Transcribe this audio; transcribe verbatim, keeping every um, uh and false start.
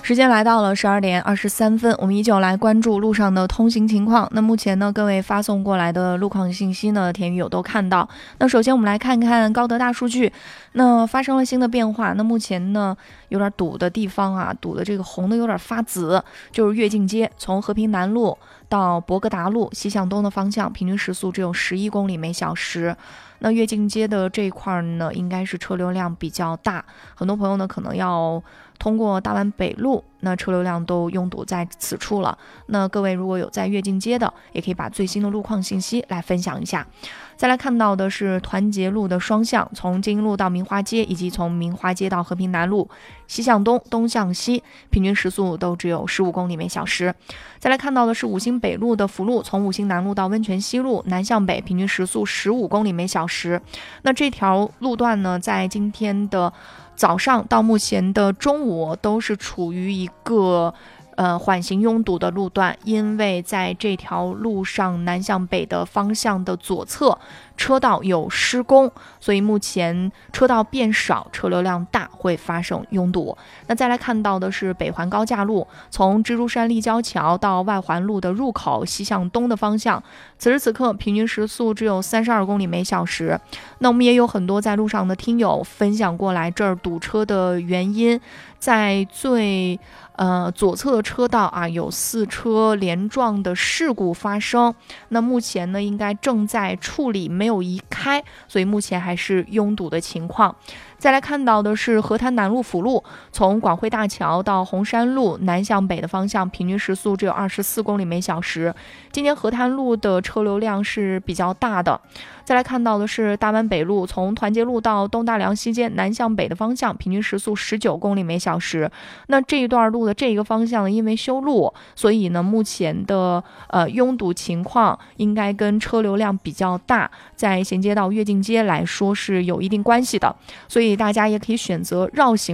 时间来到了十二点二十三分，我们依旧来关注路上的通行情况。那目前呢，各位发送过来的路况信息呢，田宇友都看到。那首先我们来看看高德大数据，那发生了新的变化。那目前呢，有点堵的地方啊，堵的这个红的有点发紫，就是越境街从和平南路到博格达路西向东的方向，平均时速只有十一公里每小时。那越境街的这一块呢，应该是车流量比较大，很多朋友呢可能要通过大湾北路，那车流量都拥堵在此处了。那各位如果有在越境街的，也可以把最新的路况信息来分享一下。再来看到的是团结路的双向，从金路到明华街，以及从明华街到和平南路，西向东，东向西，平均时速都只有十五公里每小时。再来看到的是五星北路的辅路，从五星南路到温泉西路，南向北，平均时速十五公里每小时。那这条路段呢，在今天的早上到目前的中午都是处于一个呃缓行拥堵的路段，因为在这条路上南向北的方向的左侧车道有施工，所以目前车道变少，车流量大，会发生拥堵。那再来看到的是北环高架路，从蜘蛛山立交桥到外环路的入口西向东的方向，此时此刻平均时速只有三十二公里每小时。那我们也有很多在路上的听友分享过来这儿堵车的原因，在最呃左侧的车道啊有四车连撞的事故发生，那目前呢应该正在处理，没有移开，所以目前还是拥堵的情况。再来看到的是河滩南路辅路，从广汇大桥到红山路南向北的方向，平均时速只有二十四公里每小时。今天河滩路的车流量是比较大的。再来看到的是大湾北路，从团结路到东大梁西街南向北的方向，平均时速十九公里每小时。那这一段路的这个方向呢，因为修路，所以呢目前的呃拥堵情况应该跟车流量比较大，在衔接到越境街来说是有一定关系的，所以大家也可以选择绕行